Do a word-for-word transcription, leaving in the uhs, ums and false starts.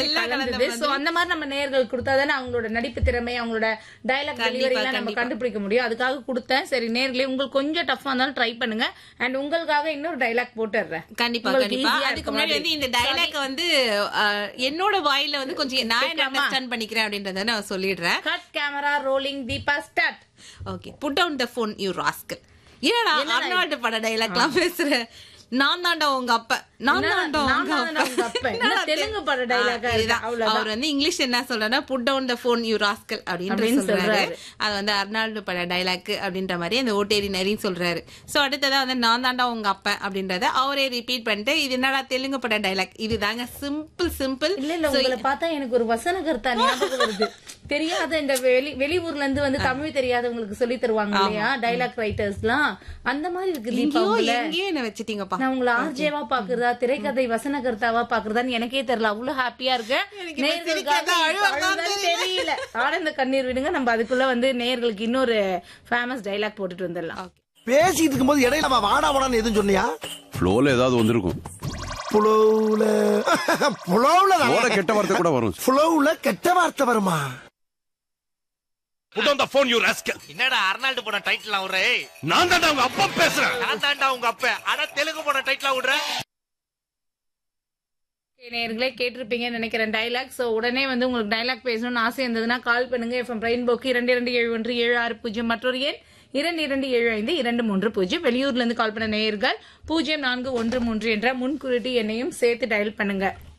எல்லாமே கலந்தது. சோ அந்த மாதிரி நம்ம நேயர்கள் கொடுத்தாதானே அவங்களோட நடிப்பு திறமை, அவங்களோட டயலாக் டெலிவரி எல்லாம் நம்ம கண்டுபிடிக்க முடியும். அதுக்காக கொடுத்தேன். சரி நேயர்களே, உங்களுக்கு கொஞ்சம் டஃபா இருந்தாலும் ட்ரை பண்ணுங்க. அண்ட் உங்களுக்காக இன்னொரு டயலாக் போட்டுறேன். கண்டிப்பா கண்டிப்பா. அதுக்கு முன்னாடி வந்து இந்த டயலாக் வந்து என்னோட வாயில வந்து கொஞ்சம் நான் என்ன அண்டர்ஸ்டாண்ட் பண்ணிக்கிறேன் அப்படின்றத நான் சொல்லிடுறேன். Cut camera rolling Deepa start. Okay. Put down the phone you rascal. ஏன்னா அர்னால்டு பட டயலாக்லாம் பேசுறேன். நான் தாண்டா உங்க அப்ப, நான் தாண்டா உங்க அப்ப. தெலுங்கு பட டயலாக். அவர் வந்து இங்கிலீஷ் என்ன சொல்றாருன்னா put down the phone you rascal அப்படின்னு சொல்றாரு. அது வந்து அர்னால்டு பட டயலாக் அப்படின்ற மாதிரி அந்த ஓட்டேரி நரின்னு சொல்றாரு. சோ அடுத்ததா வந்து நான் தாண்டா உங்க அப்ப அப்படின்றத அவரே ரிப்பீட் பண்ணிட்டு இது என்னடா தெலுங்கு பட டயலாக், இதுதாங்க சிம்பிள் சிம்பிள். இல்ல இல்ல உங்களை பார்த்தா எனக்கு ஒரு வசன கர்த்தா ஞாபகம் வருது. தெரியாத இந்த வெளி வெளியூர்ல இருந்து வந்து தமிழ் தெரியாதவங்களுக்கு சொல்லி தருவாங்க இல்லையா டயலாக் ரைட்டர்ஸ் எல்லாம், அந்த மாதிரி இருக்கு. எங்கேயோ என்ன வச்சுட்டீங்கப்பா. நான் உங்களை ஆர்ஜேவா பாக்குறதா திரைக்கதை வசனகர்த்தாவா பாக்குறதான்னு எனக்கே தெரியல. அவ்வளவு ஹாப்பியா இருக்கு. தெரியல ஆனந்த கண்ணீர் விடுங்க. நம்ம அதுக்குள்ள வந்து நேயர்களுக்கு இன்னொரு ஃபேமஸ் டயலாக் போட்டுட்டு வந்துடலாம். பேசிட்டு இருக்கும்போது இடையில வாடா வாடான்னு எதுவும் சொன்னியா? ஃப்ளோல ஏதாவது வந்திருக்கும். புலவுல புலவுல கெட்ட வார்த்தை கூட வரும். புலவுல கெட்ட வார்த்தை வருமா? Put on the phone you rascal. என்னடா அர்னால்டு போன டைட்டில் அவரே? நான் தான்டா உங்க அப்பா பேசுறேன். நான் தான்டா உங்க அப்பா. அட தெலுங்கு போன டைட்டில் விடுற. நேயர்களே கேட்டிருப்பீங்கன்னு நினைக்கிறேன் டயலாக். சோ உடனே வந்து உங்களுக்கு டயலாக் பேசணும்னு ஆசை இருந்ததுன்னா கால் பண்ணுங்க. எஃப்எம் ரெயின்போக்கு இரண்டு இரண்டு ஏழு ஒன்று ஏழு ஆறு பூஜ்ஜியம் மற்றொரு எண் இரண்டு இரண்டு ஏழு ஐந்து இரண்டு மூன்று பூஜ்ஜியம். வெளியூர்ல இருந்து கால் பண்ண நேயர்கள் பூஜ்ஜியம் நான்கு ஒன்று மூன்று என்ற முன்குறிட்டு எண்ணையும் சேர்த்து டயல் பண்ணுங்க.